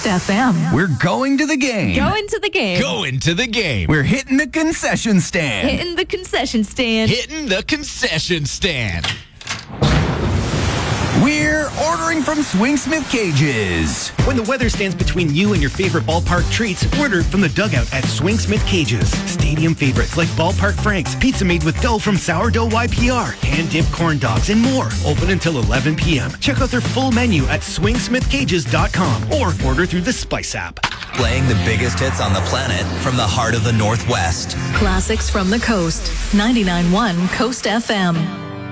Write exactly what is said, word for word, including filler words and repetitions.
Coast F M. We're going to the game. Going to the game. Going to the game. We're hitting the concession stand. Hitting the concession stand. Hitting the concession stand. We're ordering from Swing Smith Cages. When the weather stands between you and your favorite ballpark treats, order from the dugout at Swing Smith Cages. Stadium favorites like Ballpark Franks, pizza made with dough from Sourdough Y P R, hand-dipped corn dogs, and more. Open until eleven p.m. Check out their full menu at swing smith cages dot com or order through the Spice app. Playing the biggest hits on the planet from the heart of the Northwest. Classics from the coast. ninety-nine point one Coast F M.